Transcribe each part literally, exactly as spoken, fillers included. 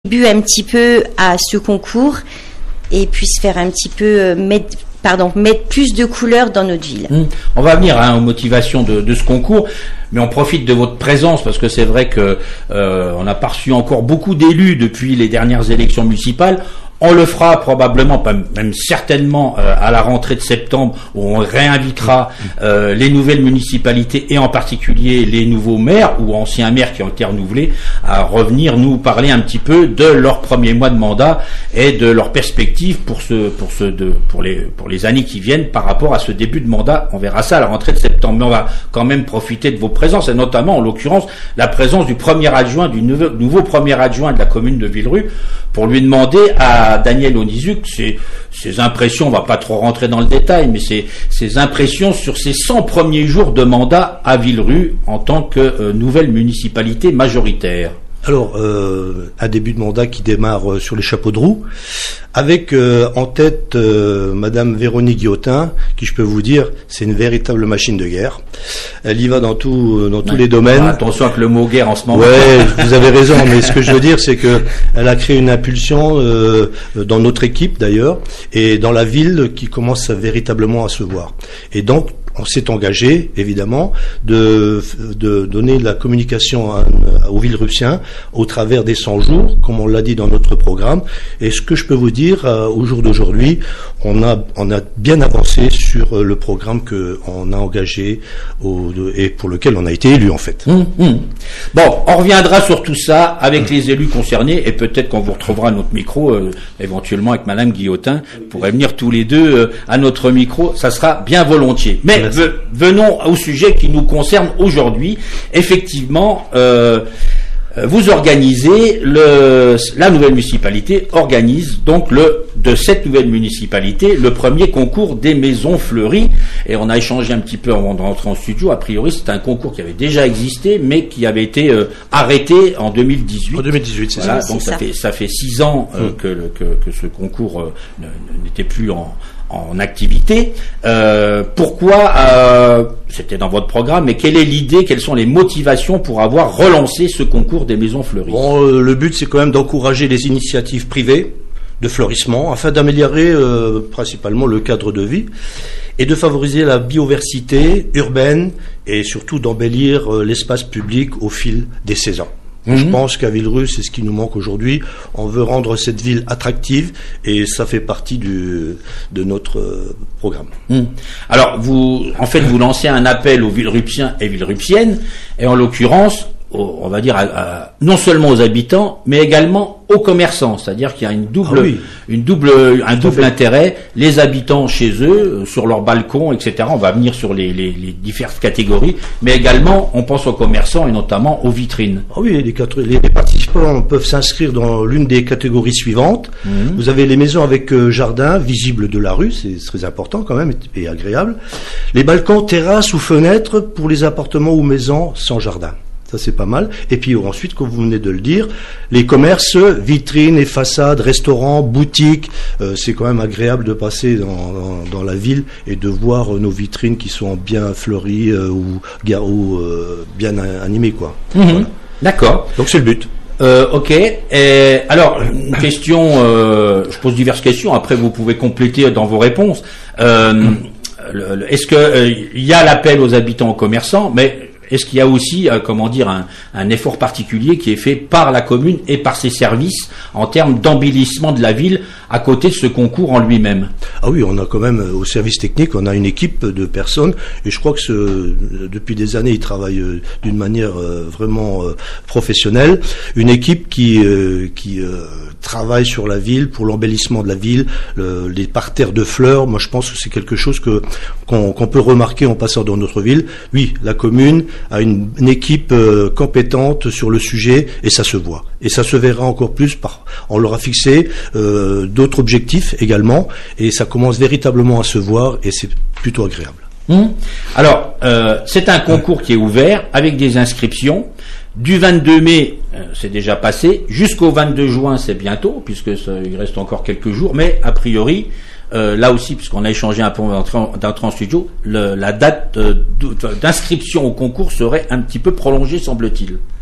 contribue un petit peu à ce concours et puisse faire un petit peu euh, mettre, pardon, mettre plus de couleurs dans notre ville. Mmh. On va venir hein, aux motivations de, de ce concours, mais on profite de votre présence parce que c'est vrai que euh, on n'a pas reçu encore beaucoup d'élus depuis les dernières élections municipales. On le fera probablement, même certainement, euh, à la rentrée de septembre, où on réinvitera euh, les nouvelles municipalités et en particulier les nouveaux maires ou anciens maires qui ont été renouvelés à revenir nous parler un petit peu de leur premier mois de mandat et de leurs perspectives pour ce, pour ce, de, pour les, pour les années qui viennent par rapport à ce début de mandat. On verra ça à la rentrée de septembre, mais on va quand même profiter de vos présences et notamment, en l'occurrence, la présence du premier adjoint, du nouveau, nouveau premier adjoint de la commune de Villerue, pour lui demander à Daniel Onizuc ses, ses impressions, on va pas trop rentrer dans le détail, mais ses, ses impressions sur ses cent premiers jours de mandat à Villerue en tant que euh, nouvelle municipalité majoritaire. Alors, euh, un début de mandat qui démarre euh, sur les chapeaux de roue, avec euh, en tête euh, Madame Véronique Guillotin, qui je peux vous dire, c'est une véritable machine de guerre. Elle y va dans tout, dans ouais. tous les domaines. Ah, attention avec le mot guerre en ce moment. Ouais, vous avez raison, mais ce que je veux dire, c'est que elle a créé une impulsion euh, dans notre équipe d'ailleurs, et dans la ville qui commence à, véritablement à se voir. Et donc, on s'est engagé, évidemment, de, de donner de la communication à, à, aux Villerupsiens au travers des cent jours, comme on l'a dit dans notre programme. Et ce que je peux vous dire, euh, au jour d'aujourd'hui, on a, on a bien avancé sur euh, le programme qu'on a engagé au, de, et pour lequel on a été élu, en fait. Mmh, mmh. Bon, on reviendra sur tout ça avec mmh. les élus concernés et peut-être qu'on vous retrouvera à notre micro, euh, éventuellement avec Madame Guillotin, pourrait venir tous les deux euh, à notre micro, ça sera bien volontiers. Mais venons au sujet qui nous concerne aujourd'hui. Effectivement, euh, vous organisez le, la nouvelle municipalité organise donc le de cette nouvelle municipalité le premier concours des maisons fleuries. Et on a échangé un petit peu avant de rentrer en studio. A priori, c'est un concours qui avait déjà existé, mais qui avait été euh, arrêté en deux mille dix-huit. En deux mille dix-huit, c'est voilà, ça. Donc c'est ça, ça fait ça fait six ans euh, mmh. que, le, que que ce concours euh, n'était plus en en activité. Euh, pourquoi euh, c'était dans votre programme, mais quelle est l'idée, quelles sont les motivations pour avoir relancé ce concours des maisons fleuries? Bon, euh, le but, c'est quand même d'encourager les initiatives privées de fleurissement afin d'améliorer euh, principalement le cadre de vie et de favoriser la biodiversité urbaine et surtout d'embellir euh, l'espace public au fil des saisons. Mmh. Je pense qu'à Villerue, c'est ce qui nous manque aujourd'hui. On veut rendre cette ville attractive et ça fait partie du, de notre euh, programme. Mmh. Alors, vous, en fait, vous lancez un appel aux Villerupsiens et Villerupsiennes, et en l'occurrence, aux, on va dire, à, à, non seulement aux habitants, mais également aux commerçants. C'est-à-dire qu'il y a une double, ah oui. une double, un Tout double intérêt. Les habitants chez eux, sur leur balcon, et cetera. On va venir sur les, les, les diverses catégories, mais également, on pense aux commerçants et notamment aux vitrines. Ah oui, les, les, les participants peuvent s'inscrire dans l'une des catégories suivantes. Mmh. Vous avez les maisons avec euh, jardin visible de la rue, c'est très important quand même et, et agréable. Les balcons, terrasses ou fenêtres pour les appartements ou maisons sans jardin. Ça, c'est pas mal. Et puis ensuite, comme vous venez de le dire, les commerces, vitrines et façades, restaurants, boutiques, euh, c'est quand même agréable de passer dans, dans, dans la ville et de voir euh, nos vitrines qui sont bien fleuries euh, ou, ou euh, bien animées, quoi. Mmh. Voilà. D'accord. Donc c'est le but. Euh, ok. Et alors, une question, euh, je pose diverses questions, après vous pouvez compléter dans vos réponses. Euh, mmh. le, le, est-ce que euh, il y a l'appel aux habitants, aux commerçants, mais est-ce qu'il y a aussi, euh, comment dire, un, un effort particulier qui est fait par la commune et par ses services en termes d'embellissement de la ville à côté de ce concours en lui-même? Ah oui, on a quand même, au service technique, on a une équipe de personnes et je crois que ce, depuis des années, ils travaillent euh, d'une manière euh, vraiment euh, professionnelle. Une équipe qui, euh, qui euh, travaille sur la ville, pour l'embellissement de la ville, le, les parterres de fleurs. Moi, je pense que c'est quelque chose que qu'on, qu'on peut remarquer en passant dans notre ville. Oui, la commune a une, une équipe euh, compétente sur le sujet et ça se voit. Et ça se verra encore plus par, on leur a fixé euh, d'autres objectifs également et ça commence véritablement à se voir et c'est plutôt agréable. Mmh. Alors, euh, c'est un concours ouais. qui est ouvert avec des inscriptions. Du vingt-deux mai, euh, c'est déjà passé, jusqu'au vingt-deux juin, c'est bientôt, puisque ça, il reste encore quelques jours, mais a priori, Euh, là aussi, puisqu'on a échangé un peu d'entrée en studio, le, la date euh, d'inscription au concours serait un petit peu prolongée, semble-t-il.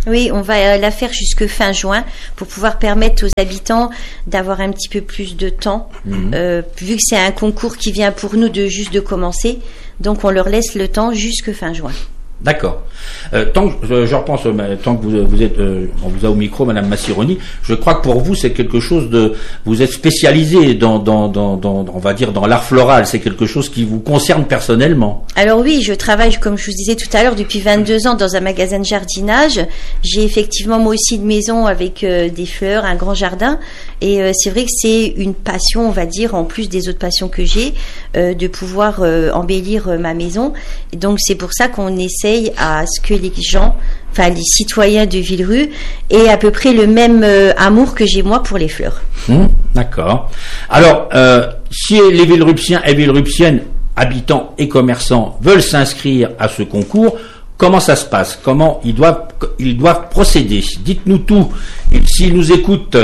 Oui, on va la faire jusque fin juin pour pouvoir permettre aux habitants d'avoir un petit peu plus de temps, mmh. euh, vu que c'est un concours qui vient pour nous de juste de commencer, donc on leur laisse le temps jusque fin juin. D'accord. Euh, tant que euh, je repense, euh, tant que vous, vous êtes, euh, on vous a au micro, Madame Massironi, je crois que pour vous c'est quelque chose de, vous êtes spécialisé dans, dans, dans, dans, on va dire dans l'art floral. C'est quelque chose qui vous concerne personnellement. Alors oui, je travaille, comme je vous disais tout à l'heure, depuis vingt-deux ans dans un magasin de jardinage. J'ai effectivement moi aussi une maison avec euh, des fleurs, un grand jardin, et euh, c'est vrai que c'est une passion, on va dire, en plus des autres passions que j'ai, euh, de pouvoir euh, embellir euh, ma maison. Et donc c'est pour ça qu'on essaie à ce que les gens, enfin les citoyens de Villerue, aient à peu près le même euh, amour que j'ai moi pour les fleurs. Mmh, d'accord. Alors, euh, si les Villerupsiens et Villerupsiennes, habitants et commerçants, veulent s'inscrire à ce concours, comment ça se passe? Comment ils doivent, ils doivent procéder? Dites-nous tout. S'ils nous écoutent.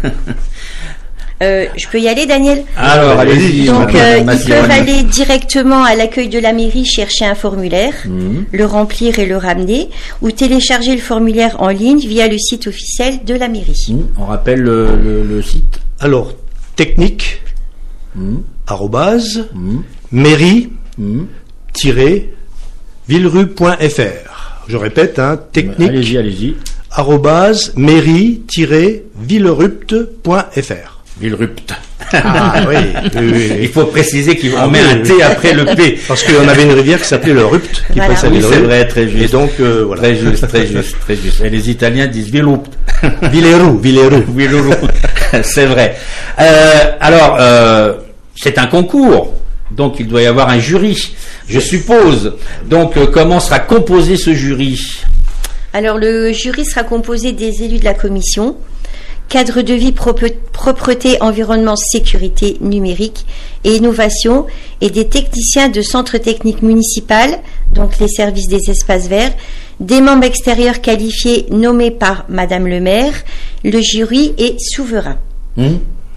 Euh, je peux y aller, Daniel? Alors, allez-y. Donc, euh, ils peuvent aller directement à l'accueil de la mairie, chercher un formulaire, mmh. le remplir et le ramener, ou télécharger le formulaire en ligne via le site officiel de la mairie. Mmh. On rappelle le, le, le site. Alors, technique, mmh. arrobase, mmh. mairie, mmh. tiré, villerue point f r. Je répète, hein, technique, allez-y, allez-y. arrobase, mairie, tiré, villerupt point f r. Villerupt. Ah oui, oui, oui. Il faut préciser qu'on ah, met oui, un T oui. après le P. Parce qu'on avait une rivière qui s'appelait le Rupt, qui voilà. passait à oui, Villerupt. C'est vrai, très juste. Et donc, euh, voilà. Très juste, très juste, très juste. Et les Italiens disent Villerupt. Villerou, Villerou. Villerou. C'est vrai. Euh, alors, euh, c'est un concours. Donc, il doit y avoir un jury, je suppose. Donc, euh, comment sera composé ce jury? Alors, le jury sera composé des élus de la commission, cadre de vie, propreté, environnement, sécurité numérique et innovation, et des techniciens de centre technique municipal, donc les services des espaces verts, des membres extérieurs qualifiés nommés par Madame le maire. Le jury est souverain. Mmh.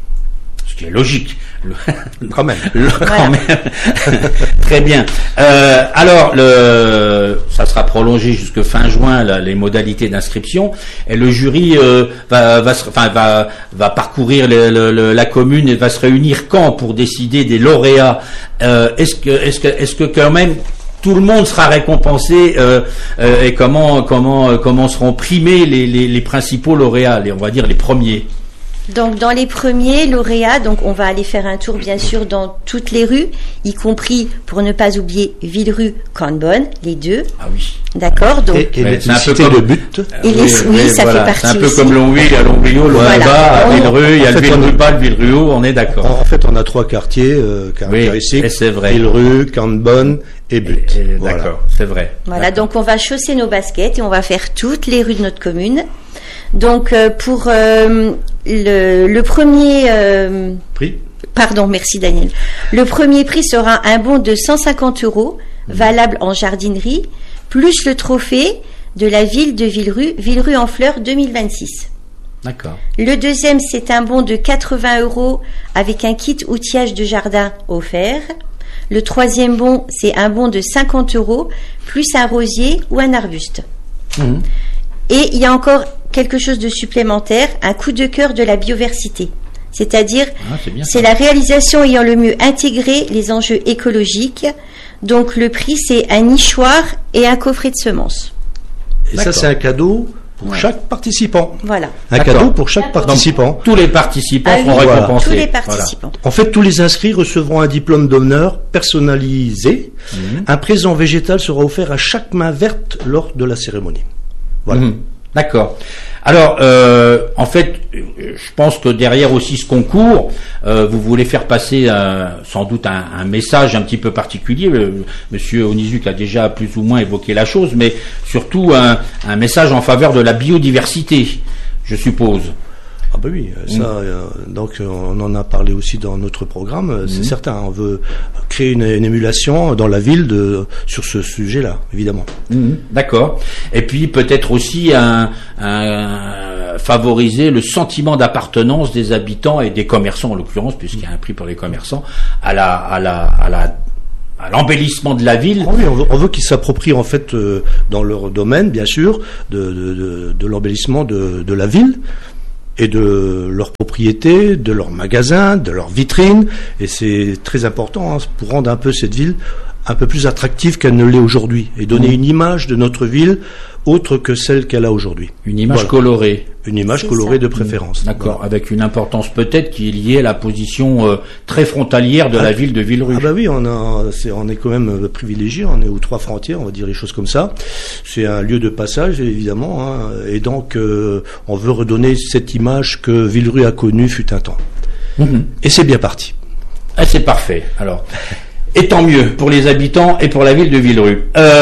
Ce qui est logique. Le... Quand même. Le... Quand voilà. même. Très bien. Euh, alors, le... ça sera prolongé jusque fin juin, là, les modalités d'inscription. Et le jury euh, va, va, enfin, va, va parcourir le, le, le, la commune et va se réunir quand pour décider des lauréats. Euh, est-ce que, est-ce que, est-ce que quand même tout le monde sera récompensé euh, euh, et comment, comment, euh, comment seront primés les, les, les principaux lauréats, les, on va dire les premiers? Donc dans les premiers lauréats, donc on va aller faire un tour bien sûr dans toutes les rues, y compris pour ne pas oublier Villerue, Cornbonne, les deux. Ah oui. D'accord. Donc et, et ouais, c'est un peu comme le but. Et les, oui, oui, oui, ça voilà. fait partie. C'est un peu aussi. comme Longwy, il y a Longrio, le voilà. bas, à Villerue, il y a en le fait, Villerue bas, le Villerue haut, on est d'accord. En fait, on a trois quartiers euh, caractéristiques. Oui, c'est vrai. Villerue, Cornbonne et But. Et, et, voilà. D'accord, c'est vrai. Voilà, d'accord. donc on va chausser nos baskets et on va faire toutes les rues de notre commune. Donc euh, pour euh, le, le premier euh, prix, pardon, merci Daniel. Le premier prix sera un bon de cent cinquante euros, mmh. valable en jardinerie, plus le trophée de la ville de Villerue, Villerue en fleurs deux mille vingt-six. D'accord. Le deuxième, c'est un bon de quatre-vingts euros avec un kit outillage de jardin offert. Le troisième bon, c'est un bon de cinquante euros, plus un rosier ou un arbuste. Mmh. Et il y a encore quelque chose de supplémentaire, un coup de cœur de la biodiversité. C'est-à-dire, ah, c'est, c'est la réalisation ayant le mieux intégré les enjeux écologiques. Donc le prix, c'est un nichoir et un coffret de semences. Et D'accord. ça, c'est un cadeau pour ouais. chaque participant. Voilà. Un D'accord. cadeau pour chaque D'accord. participant. Donc, tous les participants ah, seront oui, récompensés. Tous les participants. Voilà. En fait, tous les inscrits recevront un diplôme d'honneur personnalisé. Mmh. Un présent végétal sera offert à chaque main verte lors de la cérémonie. Voilà. Mmh. D'accord. Alors, euh, en fait, je pense que derrière aussi ce concours, euh, vous voulez faire passer euh, sans doute un, un message un petit peu particulier. Le, Monsieur Onizuc a déjà plus ou moins évoqué la chose, mais surtout un, un message en faveur de la biodiversité, je suppose. Ah ben oui, ça, mmh. euh, donc on en a parlé aussi dans notre programme, c'est mmh. certain, on veut créer une, une émulation dans la ville de, sur ce sujet-là, évidemment. Mmh. D'accord. Et puis peut-être aussi un, un, favoriser le sentiment d'appartenance des habitants et des commerçants en l'occurrence, puisqu'il y a un prix pour les commerçants, à la, à la, à la à l'embellissement de la ville. Oh oui, on veut, on veut qu'ils s'approprient en fait euh, dans leur domaine, bien sûr, de, de, de, de l'embellissement de, de la ville et de leurs propriétés, de leurs magasins, de leurs vitrines. Et c'est très important hein, pour rendre un peu cette ville un peu plus attractive qu'elle ne l'est aujourd'hui et donner mmh. une image de notre ville autre que celle qu'elle a aujourd'hui. Une image voilà. colorée. Une image c'est colorée ça. de préférence. D'accord, voilà. avec une importance peut-être qui est liée à la position euh, très frontalière de ah, la ville de Villerue. Ah bah oui, on a, c'est, on est quand même privilégié, on est aux trois frontières, on va dire les choses comme ça. C'est un lieu de passage évidemment, hein, et donc euh, on veut redonner cette image que Villerue a connue fut un temps. Mmh. Et c'est bien parti. Ah, c'est parfait. Alors. Et tant mieux pour les habitants et pour la ville de Villerue.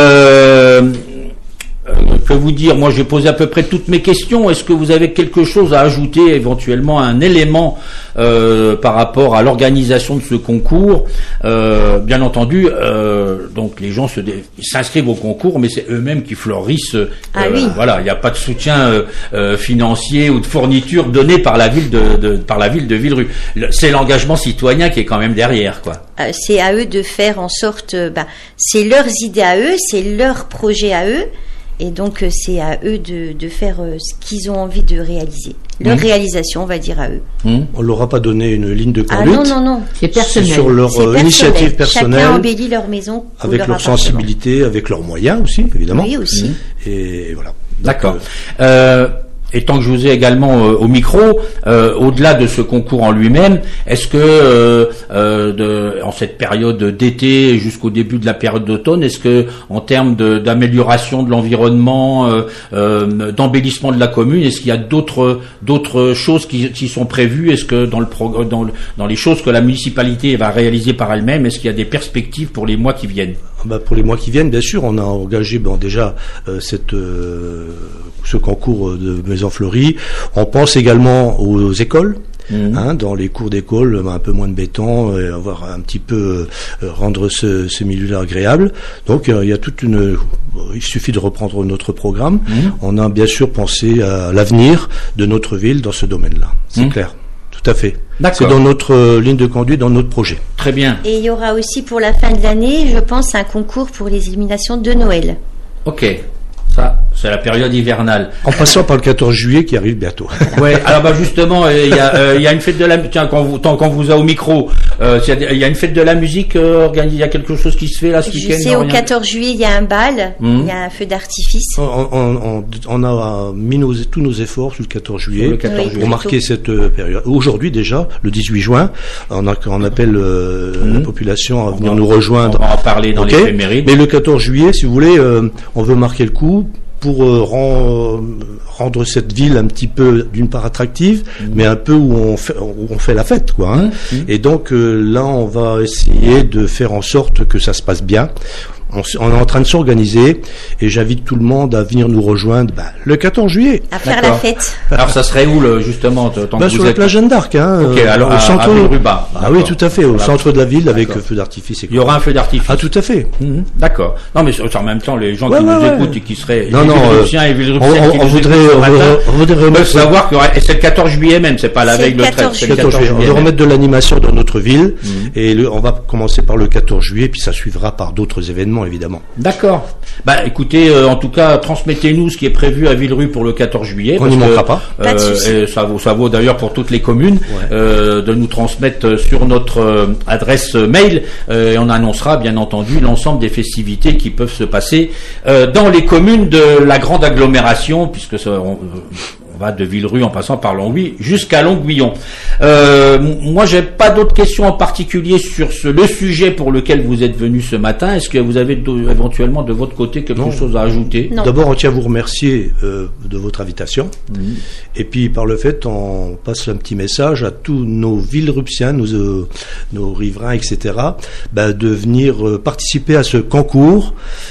Euh, euh, que vous dire, moi j'ai posé à peu près toutes mes questions. Est-ce que vous avez quelque chose à ajouter, éventuellement un élément euh, par rapport à l'organisation de ce concours? euh, Bien entendu, euh, donc les gens se dé- s'inscrivent au concours, mais c'est eux-mêmes qui fleurissent. Euh, ah oui. Voilà, il n'y a pas de soutien euh, euh, financier ou de fourniture donné par la ville de, de par la ville de Villerue. Le, c'est l'engagement citoyen qui est quand même derrière, quoi. Euh, c'est à eux de faire en sorte, euh, bah, c'est leurs idées à eux, c'est leur projet à eux, et donc euh, c'est à eux de, de faire euh, ce qu'ils ont envie de réaliser. Leur mmh. réalisation, on va dire à eux. Mmh. On leur a pas donné une ligne de conduite. Ah non, non, non. C'est personnel. C'est sur leur c'est euh, personnel. initiative personnelle. Chacun embellit leur maison. Avec leur, leur sensibilité, avec leurs moyens aussi, évidemment. Oui, aussi. Mmh. Et voilà. Donc, D'accord. Euh, euh, et tant que je vous ai également euh, au micro, euh, au-delà de ce concours en lui-même, est-ce que euh, euh, de, en cette période d'été jusqu'au début de la période d'automne, est-ce que en termes de, d'amélioration de l'environnement, euh, euh, d'embellissement de la commune, est-ce qu'il y a d'autres d'autres choses qui, qui sont prévues? Est-ce que dans le pro, dans, le, dans les choses que la municipalité va réaliser par elle-même, est-ce qu'il y a des perspectives pour les mois qui viennent? Bah pour les mois qui viennent, bien sûr, on a engagé bon, déjà euh, cette, euh, ce concours de Maison Fleurie. On pense également aux écoles. Mmh. Hein, dans les cours d'école, un peu moins de béton, et avoir un petit peu euh, rendre ce, ce milieu-là agréable. Donc euh, il y a toute une. Il suffit de reprendre notre programme. Mmh. On a bien sûr pensé à l'avenir de notre ville dans ce domaine-là. C'est mmh. clair. Tout à fait. D'accord. C'est dans notre euh, ligne de conduite, dans notre projet. Très bien. Et il y aura aussi pour la fin de l'année, je pense, un concours pour les illuminations de Noël. Ok. Ça, c'est la période hivernale. En passant par le quatorze juillet qui arrive bientôt. Ouais. Alors bah justement, il y a, euh, il y a une fête de la. Tiens, quand vous, tant qu'on vous a au micro, euh, il y a une fête de la musique euh, organisée. Il y a quelque chose qui se fait là ce week-end. Je sais, au quatorze juillet, il y a un bal, mmh. il y a un feu d'artifice. On, on, on, on a mis nos, tous nos efforts sur le quatorze juillet le quatorze pour marquer cette euh, période. Aujourd'hui déjà, le dix-huit juin, on, a, on appelle euh, mmh. la population à venir va, nous rejoindre. On va en parler dans okay. l'éphéméride. Mais le quatorze juillet, si vous voulez, euh, on veut marquer le coup pour euh, rend, rendre cette ville un petit peu, d'une part attractive, mmh. mais un peu où on fait, où on fait la fête, quoi. Hein. Mmh. Et donc euh, là, on va essayer de faire en sorte que ça se passe bien. On, on est en train de s'organiser et j'invite tout le monde à venir nous rejoindre bah, le quatorze juillet. À faire D'accord. la fête. Alors ça serait où le, justement tant bah, que sur vous la êtes... plage Jeanne d'Arc, hein, okay, alors, au à, centre. À Villerue-Bas. Ah oui, tout à fait, au voilà. centre de la ville avec D'accord. feu d'artifice. Et Il y aura un feu d'artifice. Ah tout à fait. Mmh. D'accord. Non mais en même temps, les gens ouais, qui ouais, nous ouais. écoutent et qui seraient non, non, Villerupsiens euh, et Villerupsiennes on, qui on nous voudrait, écoutent ce matin, on voudrait remettre savoir que c'est le quatorze juillet même, c'est pas la veille le treize, c'est le quatorze juillet. On va remettre de l'animation dans notre ville et on va commencer par le quatorze juillet puis ça suivra par d'autres événements évidemment. D'accord. Bah écoutez, euh, en tout cas, transmettez-nous ce qui est prévu à Villerue pour le quatorze juillet. On n'y manquera pas. Euh, pas de souci. Et ça vaut, ça vaut d'ailleurs pour toutes les communes ouais. euh, de nous transmettre sur notre euh, adresse mail euh, et on annoncera bien entendu l'ensemble des festivités qui peuvent se passer euh, dans les communes de la grande agglomération, puisque ça, on, on va de Villerue en passant par Longwy jusqu'à Longuillon. Euh, moi, j'ai pas d'autres questions en particulier sur ce, le sujet pour lequel vous êtes venu ce matin. Est-ce que vous avez de, éventuellement de votre côté quelque non. chose à ajouter? Non. D'abord, on tient à vous remercier euh, de votre invitation. Mmh. Et puis, par le fait, on passe un petit message à tous nos Villerupsiens, nos, euh, nos riverains, et cetera, bah, de venir euh, participer à ce concours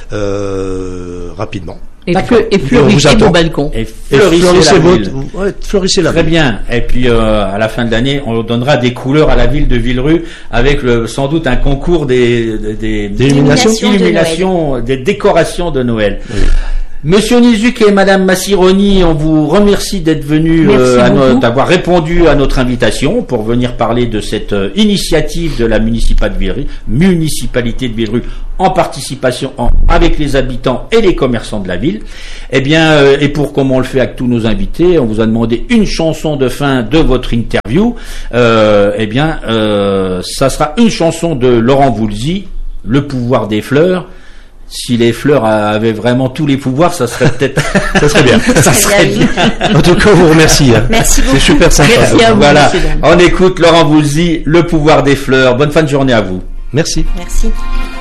euh, rapidement. Et, fleur, et fleurissez mon balcon. Et fleurissez, et fleurissez la votre, ville. Ouais, fleurissez la Très ville. bien. Et puis euh, à la fin de l'année, on donnera des couleurs à la ville de Villerue avec le, sans doute un concours des, des, des illuminations, illuminations, des décorations de Noël. Oui. Monsieur Nizuc et Madame Massironi, on vous remercie d'être venus, euh, d'avoir répondu à notre invitation pour venir parler de cette euh, initiative de la municipalité de Villerupt, municipalité de Villerupt en participation en, avec les habitants et les commerçants de la ville. Eh bien, euh, et pour comme on le fait avec tous nos invités, on vous a demandé une chanson de fin de votre interview. Euh, eh bien, euh, ça sera une chanson de Laurent Voulzy, Le pouvoir des fleurs. Si les fleurs avaient vraiment tous les pouvoirs, ça serait peut-être, ça serait bien. ça serait bien. En tout cas, on vous remercie. Hein. Merci beaucoup. C'est super sympa. Merci à vous. Voilà. On écoute Laurent Voulzy, Le pouvoir des fleurs. Bonne fin de journée à vous. Merci. Merci.